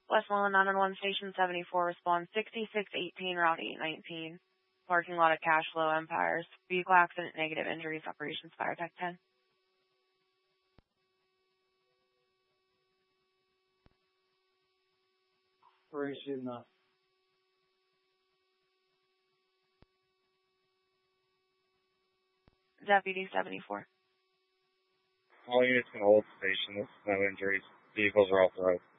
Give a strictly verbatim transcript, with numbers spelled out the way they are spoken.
Westmoreland nine one one Station seventy-four, respond sixty-six eighteen, Route eight nineteen. Parking lot of Cash Flow Empires. Vehicle accident, negative injuries, operations fire tech ten. Operation uh, Deputy seventy-four. All units can hold station. There's no injuries. Vehicles are authorized.